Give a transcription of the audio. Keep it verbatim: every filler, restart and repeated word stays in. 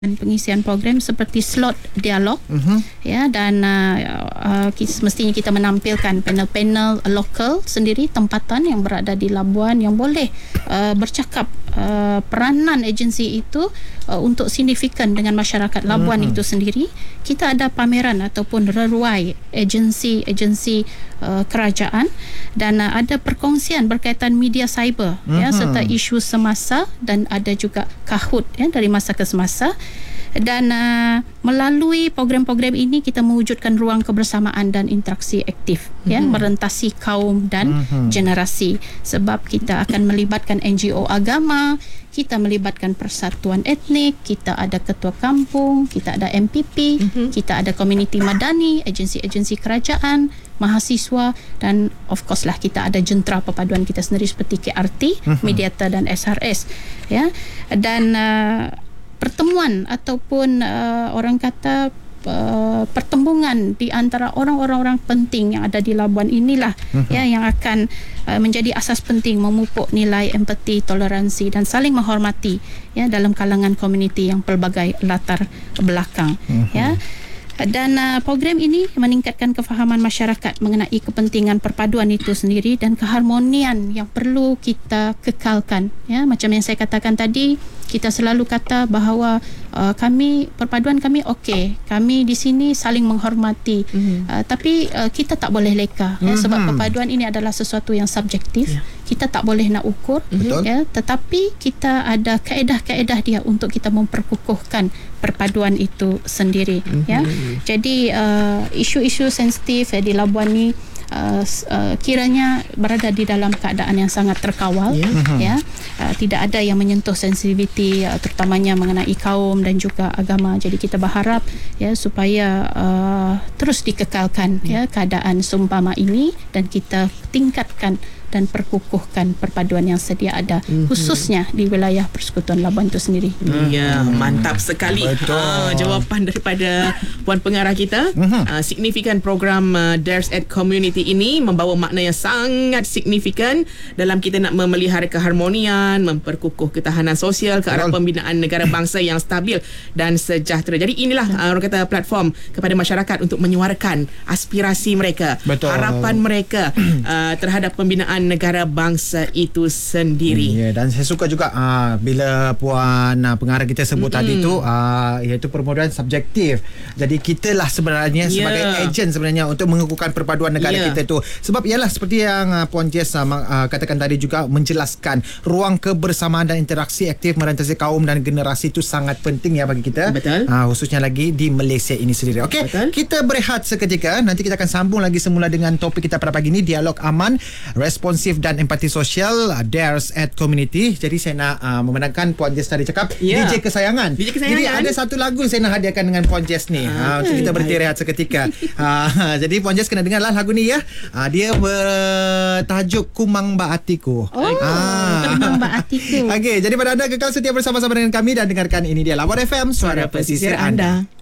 dan pengisian program seperti slot dialog uh-huh. ya dan uh, uh, mestinya kita menampilkan panel-panel lokal sendiri tempatan yang berada di Labuan yang boleh uh, bercakap uh, peranan agensi itu uh, untuk signifikan dengan masyarakat Labuan uh-huh. itu sendiri. Kita ada pameran ataupun reruai agensi-agensi uh, kerajaan dan uh, ada perkongsian berkaitan media cyber uh-huh. ya serta isu semasa dan ada juga Kahoot ya dari masa ke semasa. Dan uh, melalui program-program ini kita mewujudkan ruang kebersamaan dan interaksi aktif mm-hmm. ya merentasi kaum dan mm-hmm. generasi, sebab kita akan melibatkan N G O agama, kita melibatkan persatuan etnik, kita ada ketua kampung, kita ada M P P, mm-hmm. kita ada komuniti madani, agensi-agensi kerajaan, mahasiswa dan of course lah kita ada jentera perpaduan kita sendiri seperti K R T, mm-hmm. Mediata dan S R S ya. Dan uh, pertemuan ataupun uh, orang kata uh, pertembungan di antara orang-orang penting yang ada di Labuan inilah uh-huh. ya yang akan uh, menjadi asas penting memupuk nilai empati, toleransi dan saling menghormati ya dalam kalangan komuniti yang pelbagai latar belakang uh-huh. ya. Dan uh, program ini meningkatkan kefahaman masyarakat mengenai kepentingan perpaduan itu sendiri dan keharmonian yang perlu kita kekalkan ya. Macam yang saya katakan tadi, kita selalu kata bahawa uh, kami perpaduan kami okey, kami di sini saling menghormati mm-hmm. uh, tapi uh, kita tak boleh leka mm-hmm. ya, sebab perpaduan ini adalah sesuatu yang subjektif yeah. kita tak boleh nak ukur mm-hmm. ya, tetapi kita ada kaedah-kaedah dia untuk kita memperkukuhkan perpaduan itu sendiri mm-hmm. ya. Jadi uh, isu-isu sensitif ya, di Labuan ni Uh, uh, kiranya berada di dalam keadaan yang sangat terkawal yeah. ya uh, tidak ada yang menyentuh sensitiviti uh, terutamanya mengenai kaum dan juga agama. Jadi kita berharap ya supaya uh, terus dikekalkan yeah. ya keadaan seumpama ini dan kita tingkatkan dan perkukuhkan perpaduan yang sedia ada mm-hmm. khususnya di wilayah Persekutuan Labuan itu sendiri. Ya, mm-hmm. mantap sekali uh, jawapan daripada Puan Pengarah kita. Mm-hmm. Uh, signifikan program uh, D A R E S at Community ini membawa makna yang sangat signifikan dalam kita nak memelihara keharmonian, memperkukuh ketahanan sosial ke arah pembinaan negara bangsa yang stabil dan sejahtera. Jadi inilah uh, orang kata platform kepada masyarakat untuk menyuarakan aspirasi mereka, Betul. harapan mereka uh, terhadap pembinaan negara bangsa itu sendiri. Hmm, yeah. Dan saya suka juga uh, bila Puan uh, Pengarah kita sebut mm-hmm. tadi tu uh, iaitu permodalan subjektif. Jadi kita lah sebenarnya yeah. sebagai ejen sebenarnya untuk mengukuhkan perpaduan negara yeah. kita tu. Sebab ialah seperti yang uh, Puan Jess uh, uh, katakan tadi juga menjelaskan ruang kebersamaan dan interaksi aktif merentasi kaum dan generasi itu sangat penting ya bagi kita. Betul. Uh, khususnya lagi di Malaysia ini sendiri. Okey, kita berehat seketika. Nanti kita akan sambung lagi semula dengan topik kita pada pagi ini, dialog aman, responsif dan empati sosial, D A R E S at Community. Jadi saya nak uh, memenangkan Puan Jess tadi cakap yeah. D J kesayangan. D J kesayangan. Jadi ada satu lagu saya nak hadiahkan dengan Puan Jess ni. Ah, uh, so kita berhenti rehat seketika. uh, jadi Puan Jess kena dengarlah lagu ni ya. Uh, dia bertajuk Kumang Ba Atiku. Oh, uh. Kumang Ba Atiku. Okey, jadi pada anda kekal setia bersama-sama dengan kami dan dengarkan ini dia Labuan F M, suara pesisir anda.